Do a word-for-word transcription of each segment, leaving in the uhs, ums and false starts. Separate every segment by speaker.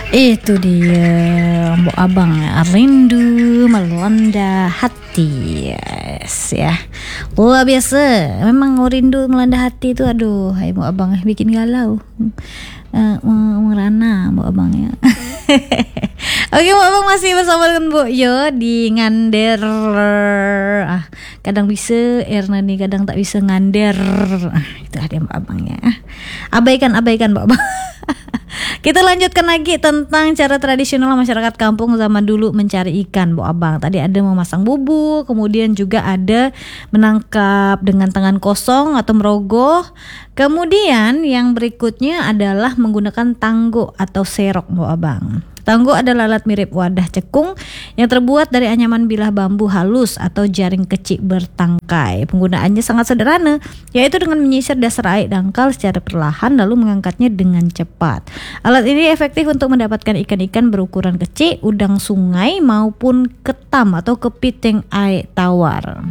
Speaker 1: Itu dia Mbok Abang, rindu melanda hati. Yes, ya. Luar biasa. Memang rindu melanda hati itu, aduh, hai Mbok Abang bikin galau. Uh, merana Mbok Abang ya. Oke, Mbok Abang masih bersama dengan Bu Yo di Ngander. Ah, kadang bisa Erna nih, kadang tak bisa ngander. Ah, itu ada Mbok Abang ya. Abaikan abaikan Mbok Abang. Kita lanjutkan lagi tentang cara tradisional masyarakat kampung zaman dulu mencari ikan, Mbok Abang. Tadi ada memasang bubu, kemudian juga ada menangkap dengan tangan kosong atau merogoh. Kemudian yang berikutnya adalah menggunakan tanggo atau serok, Mbok Abang. Tanggo adalah alat mirip wadah cekung yang terbuat dari anyaman bilah bambu halus atau jaring kecil bertangkai. Penggunaannya sangat sederhana, yaitu dengan menyisir dasar air dangkal secara perlahan lalu mengangkatnya dengan cepat. Alat ini efektif untuk mendapatkan ikan-ikan berukuran kecil, udang sungai maupun ketam atau kepiting air tawar.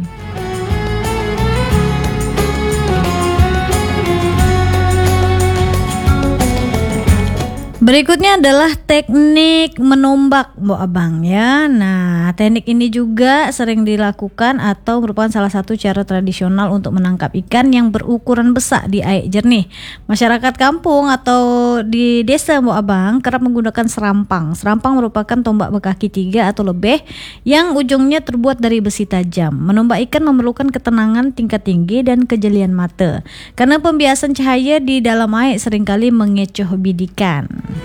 Speaker 1: Berikutnya adalah teknik menombak, Mbok Abang ya. Nah, teknik ini juga sering dilakukan atau merupakan salah satu cara tradisional untuk menangkap ikan yang berukuran besar di air jernih. Masyarakat kampung atau di desa, Mbok Abang, kerap menggunakan serampang. Serampang merupakan tombak berkaki tiga atau lebih yang ujungnya terbuat dari besi tajam. Menombak ikan memerlukan ketenangan tingkat tinggi dan kejelian mata. Karena pembiasan cahaya di dalam air seringkali mengecoh bidikan.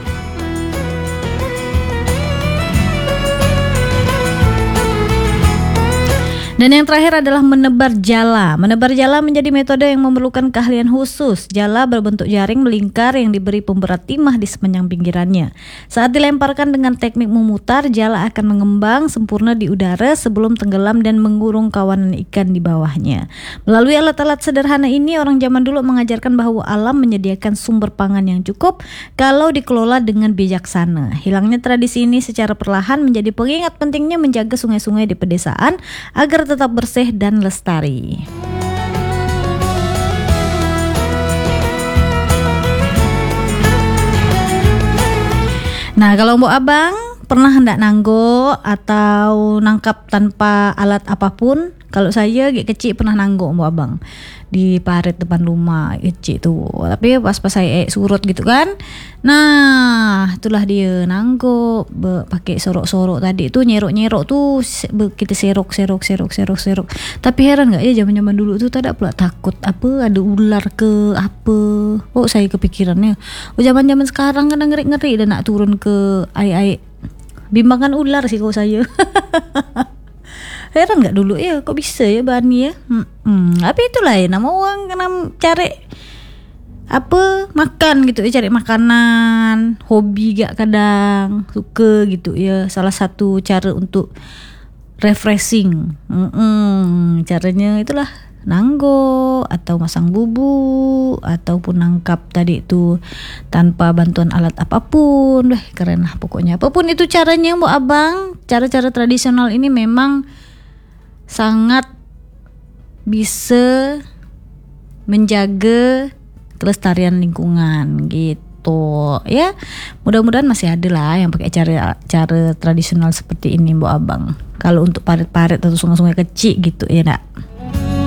Speaker 1: Dan yang terakhir adalah menebar jala. Menebar jala menjadi metode yang memerlukan keahlian khusus. Jala berbentuk jaring melingkar yang diberi pemberat timah di sepanjang pinggirannya. Saat dilemparkan dengan teknik memutar, jala akan mengembang sempurna di udara sebelum tenggelam dan mengurung kawanan ikan di bawahnya. Melalui alat-alat sederhana ini, orang zaman dulu mengajarkan bahwa alam menyediakan sumber pangan yang cukup kalau dikelola dengan bijaksana. Hilangnya tradisi ini secara perlahan menjadi pengingat pentingnya menjaga sungai-sungai di pedesaan agar tetap bersih dan lestari. Nah, kalau Mbok Abang pernah hendak nanggo atau nangkap tanpa alat apapun? Kalau saya kecil pernah nanggo, Mbok Abang, di parit depan rumah kecil tuh. Tapi pas pas saya eh, surut gitu kan. Nah, itulah dia nanggo pakai sorok-sorok tadi itu, nyerok-nyerok tuh kita serok serok serok serok serok. Tapi heran enggak ya, zaman-zaman dulu tuh tak ada pula takut apa ada ular ke apa. Oh, saya kepikirannya. Oh, zaman-zaman sekarang kan ngeri-ngeri dan nak turun ke air-air. Bimbangan ular sih kalau saya. Heran nggak dulu ya, kok bisa ya Bani ya. Hmm, tapi itulah ya, nama orang kena cari apa makan gitu ya, cari makanan, hobi gak kadang suka gitu ya. Salah satu cara untuk refreshing. Hmm, caranya itulah nanggo atau masang bubu ataupun nangkap tadi itu tanpa bantuan alat apapun. Wah, keren lah pokoknya. Apapun itu caranya, Mbok Abang, cara-cara tradisional ini memang sangat bisa menjaga kelestarian lingkungan gitu ya. Mudah-mudahan masih ada lah yang pakai cara cara tradisional seperti ini, Mbok Abang. Kalau untuk parit-parit atau sungai-sungai kecil gitu ya, nak.